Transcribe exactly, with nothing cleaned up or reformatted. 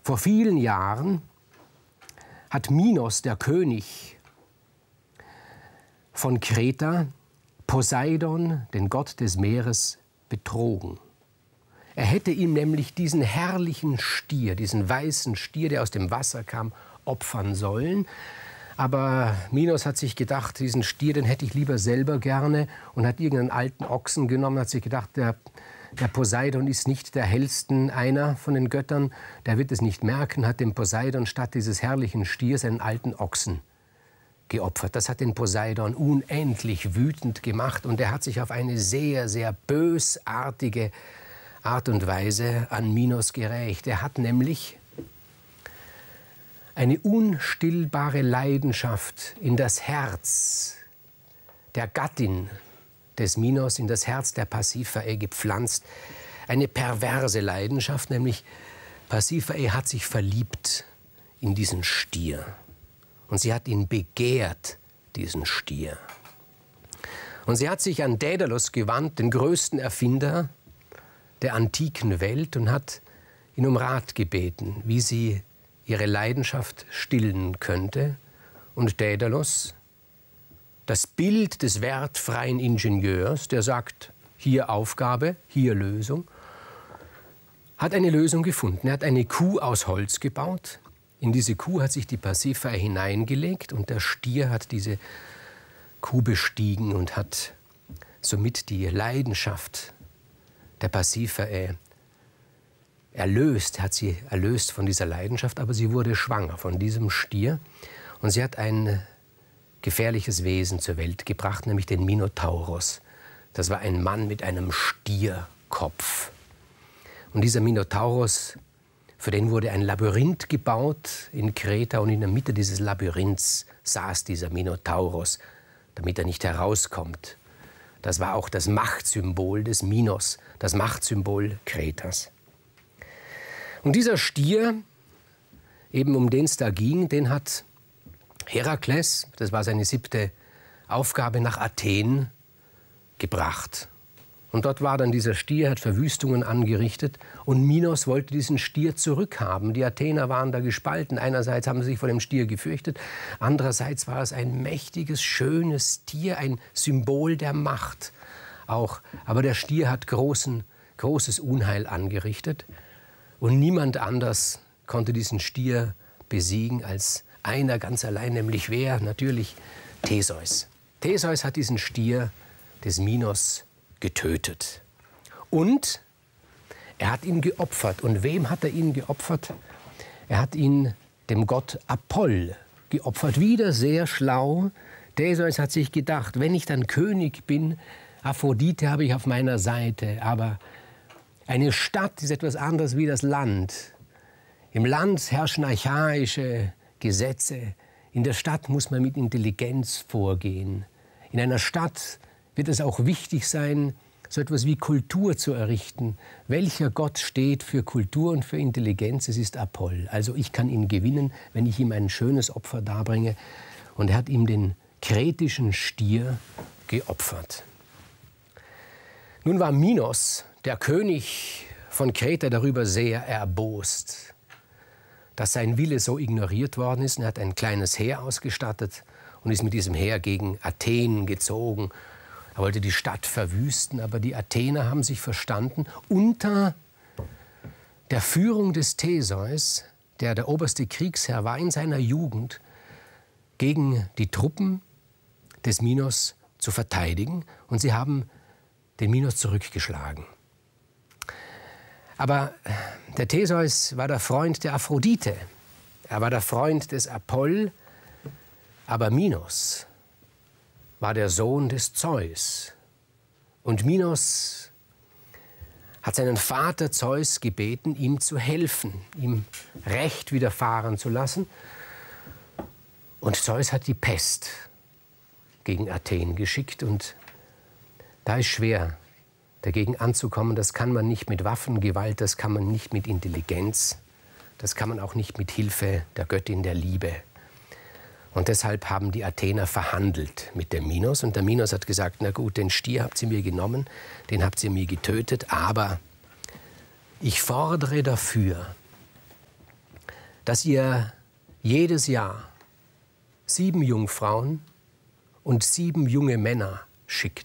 Vor vielen Jahren hat Minos, der König von Kreta, Poseidon, den Gott des Meeres, betrogen. Er hätte ihm nämlich diesen herrlichen Stier, diesen weißen Stier, der aus dem Wasser kam, opfern sollen. Aber Minos hat sich gedacht, diesen Stier, den hätte ich lieber selber gerne, und hat irgendeinen alten Ochsen genommen, hat sich gedacht, der, der Poseidon ist nicht der hellsten einer von den Göttern, der wird es nicht merken, hat dem Poseidon statt dieses herrlichen Stiers einen alten Ochsen geopfert. Das hat den Poseidon unendlich wütend gemacht, und er hat sich auf eine sehr, sehr bösartige Art und Weise an Minos gerächt. Er hat nämlich eine unstillbare Leidenschaft in das Herz der Gattin des Minos, in das Herz der Pasiphae gepflanzt. Eine perverse Leidenschaft, nämlich Pasiphae hat sich verliebt in diesen Stier. Und sie hat ihn begehrt, diesen Stier. Und sie hat sich an Dädalus gewandt, den größten Erfinder der antiken Welt, und hat ihn um Rat gebeten, wie sie ihre Leidenschaft stillen könnte. Und Dädalus, das Bild des wertfreien Ingenieurs, der sagt, hier Aufgabe, hier Lösung, hat eine Lösung gefunden. Er hat eine Kuh aus Holz gebaut. In diese Kuh hat sich die Pasiphae hineingelegt, und der Stier hat diese Kuh bestiegen und hat somit die Leidenschaft der Pasiphae erlöst, hat sie erlöst von dieser Leidenschaft, aber sie wurde schwanger von diesem Stier, und sie hat ein gefährliches Wesen zur Welt gebracht, nämlich den Minotauros. Das war ein Mann mit einem Stierkopf. Und dieser Minotauros, für den wurde ein Labyrinth gebaut in Kreta, und in der Mitte dieses Labyrinths saß dieser Minotauros, damit er nicht herauskommt. Das war auch das Machtsymbol des Minos, das Machtsymbol Kretas. Und dieser Stier, eben um den es da ging, den hat Herakles, das war seine siebte Aufgabe, nach Athen gebracht. Und dort war dann dieser Stier, hat Verwüstungen angerichtet, und Minos wollte diesen Stier zurückhaben. Die Athener waren da gespalten. Einerseits haben sie sich vor dem Stier gefürchtet, andererseits war es ein mächtiges, schönes Tier, ein Symbol der Macht auch. Aber der Stier hat großen, großes Unheil angerichtet, und niemand anders konnte diesen Stier besiegen als einer ganz allein, nämlich wer? Natürlich Theseus. Theseus hat diesen Stier des Minos getötet. Und er hat ihn geopfert. Und wem hat er ihn geopfert? Er hat ihn dem Gott Apoll geopfert. Wieder sehr schlau. Theseus hat sich gedacht, wenn ich dann König bin, Aphrodite habe ich auf meiner Seite, aber eine Stadt ist etwas anderes wie das Land. Im Land herrschen archaische Gesetze. In der Stadt muss man mit Intelligenz vorgehen. In einer Stadt wird es auch wichtig sein, so etwas wie Kultur zu errichten. Welcher Gott steht für Kultur und für Intelligenz? Es ist Apoll. Also ich kann ihn gewinnen, wenn ich ihm ein schönes Opfer darbringe. Und er hat ihm den kretischen Stier geopfert. Nun war Minos, der König von Kreta, darüber sehr erbost, dass sein Wille so ignoriert worden ist. Er hat ein kleines Heer ausgestattet und ist mit diesem Heer gegen Athen gezogen. Er wollte die Stadt verwüsten, aber die Athener haben sich verstanden. Unter der Führung des Theseus, der der oberste Kriegsherr war in seiner Jugend, gegen die Truppen des Minos zu verteidigen. Und sie haben den Minos zurückgeschlagen. Aber der Theseus war der Freund der Aphrodite. Er war der Freund des Apoll. Aber Minos war der Sohn des Zeus. Und Minos hat seinen Vater Zeus gebeten, ihm zu helfen, ihm Recht widerfahren zu lassen. Und Zeus hat die Pest gegen Athen geschickt. Und da ist schwer, dagegen anzukommen. Das kann man nicht mit Waffengewalt, das kann man nicht mit Intelligenz, das kann man auch nicht mit Hilfe der Göttin der Liebe. Und deshalb haben die Athener verhandelt mit dem Minos. Und der Minos hat gesagt, na gut, den Stier habt ihr mir genommen, den habt ihr mir getötet, aber ich fordere dafür, dass ihr jedes Jahr sieben Jungfrauen und sieben junge Männer schickt.